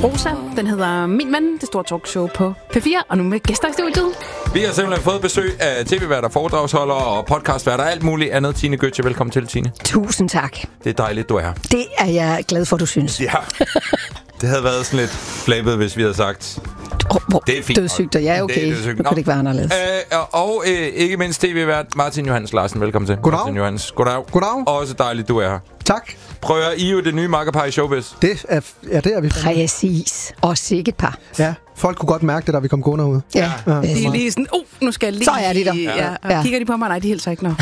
Rosa. Den hedder Min Ven, det store talkshow på P4, og nu med gæster i studiet. Vi har simpelthen fået besøg af tv-værter, foredragsholdere og podcastværter, alt muligt andet. Tine Gøtje, velkommen til, Tine. Tusind tak. Det er dejligt, du er her. Det er jeg glad for, du synes. Ja. Det havde været sådan lidt flabet, hvis vi havde sagt... Det er fint. Dødssygt, og ja, okay. Nu kan det ikke være anderledes. Og ikke mindst tv-vært Martin Johans Larsen. Velkommen til. Goddag. Martin Johans. Goddag. Goddag. Også dejligt, du er her. Tak. Prøv at I er jo det nye makkerpar i showbiz. Det er vi. Præcis. Og sikkert par. Ja, folk kunne godt mærke det, da vi kom gående ud. Ja. De er lige sådan, nu skal jeg lige... Så er de der. Ja. Kigger de på mig? Nej, de hilser ikke.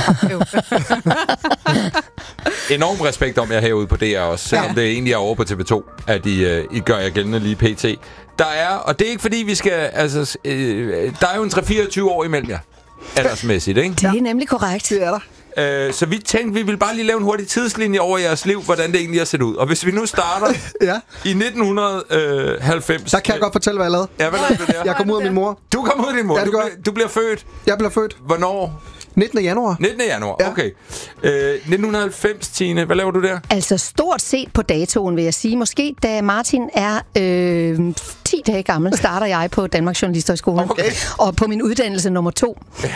Enorm respekt om jer herude på DR også, selvom det egentlig er over på TV2, at I gør jer gældende lige pt. Der er, og det er ikke fordi vi skal, altså, der er jo en 3-24 år imellem jer, aldersmæssigt, ikke? Det er nemlig korrekt. Det er der. Så vi tænkte, vi ville bare lige lave en hurtig tidslinje over jeres liv, hvordan det egentlig har set ud. Og hvis vi nu starter i 1990... Der kan jeg godt fortælle, hvad jeg lavede. Ja, hvad lavede du der? Jeg kom ud af min mor. Du kom ud af din mor? Ja, du bliver født? Jeg blev født. Hvornår? 19. januar. 19. januar, ja. Okay. 1990, Tine, hvad laver du der? Altså stort set på datoen, vil jeg sige. Måske da Martin er 10 dage gammel, starter jeg på Danmarks Journalisthøjskole. Okay. Og på min uddannelse nummer 2. Ja.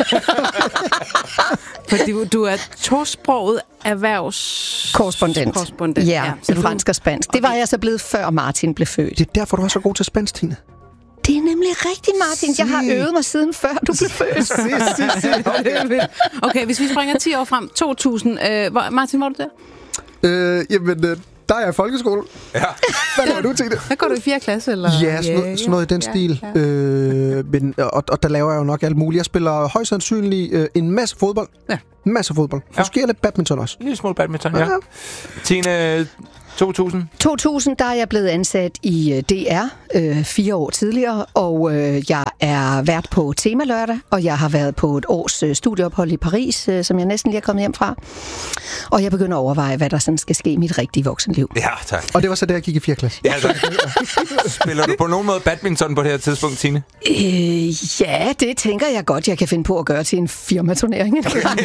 Fordi du er tosproget erhvervskorrespondent. Ja, fransk og spansk. Det var jeg så blevet før Martin blev født. Det er derfor, du er så god til spansk, Tine. Det er nemlig rigtigt, Martin. Jeg har øvet mig siden før du blev født. Okay, hvis vi springer 10 år frem, 2000. Martin, hvor er du der? Der er jeg i folkeskole. Ja. Hvad laver du, Tine? Hvad går du i 4. klasse? Eller? Ja, sådan noget i den stil. Og der laver jeg jo nok alt muligt. Jeg spiller højst sandsynligt en masse fodbold. Ja. Masser af fodbold. Måske lidt badminton også. En lille smule badminton, ja. Tine, 2000? 2000, der er jeg blevet ansat i DR 4 år tidligere, og jeg er vært på Tema Lørdag, og jeg har været på et års studieophold i Paris, som jeg næsten lige er kommet hjem fra. Og jeg begynder at overveje, hvad der sådan skal ske i mit rigtige voksenliv. Ja, tak. Og det var så der, jeg gik i 4. klasse. Ja, tak. Spiller du på nogen måde badminton på det her tidspunkt, Tine? Ja, det tænker jeg godt, jeg kan finde på at gøre til en firmaturnering.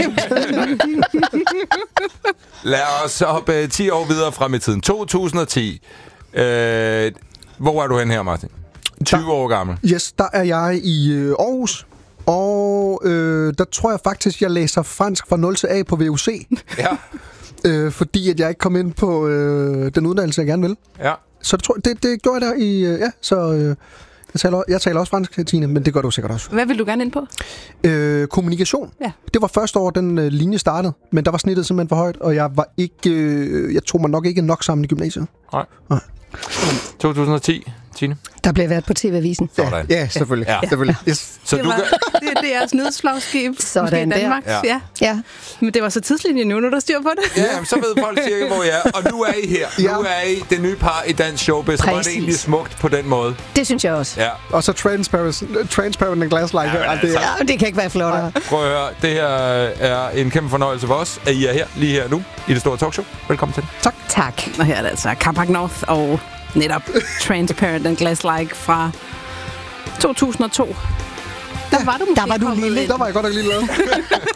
Lad os hoppe 10 år videre frem i tiden. 2010. Hvor er du hen her, Martin? 20 år gammel. Yes, der er jeg i Aarhus. Og der tror jeg faktisk, jeg læser fransk fra 0 til A på VUC. Ja. Fordi at jeg ikke kom ind på den uddannelse, jeg gerne vil. Ja. Så det gjorde jeg der i... jeg taler også fransk, Tine, men det gør du sikkert også. Hvad vil du gerne ind på? Kommunikation. Ja. Det var første år, den linje startede, men der var snittet simpelthen for højt, og jeg var ikke... jeg tog mig nok ikke nok sammen i gymnasiet. Nej. 2010, Tine? Der blev været på TV-avisen. Sådan. Ja, selvfølgelig. Ja. Selvfølgelig. Yes. Så det du var DR's nyhedsflagskib i Danmark. Ja. Men det var så tidslinjen nu, når der styr på det. Ja, så ved folk cirka, hvor I er. Og nu er I her. Nu er I det nye par i dansk showbiz. Så var det egentlig smukt på den måde. Det synes jeg også. Ja. Og så transparent and glass like. Det kan ikke være flottere. Prøv at høre. Det her er en kæmpe fornøjelse for os, at I er her, lige her nu, i det store talkshow. Velkommen til. Tak. Og her er det altså Carpark North og netop Transparent and Glass-like fra 2002. Der var du måske lille. Der var jeg godt nok lille.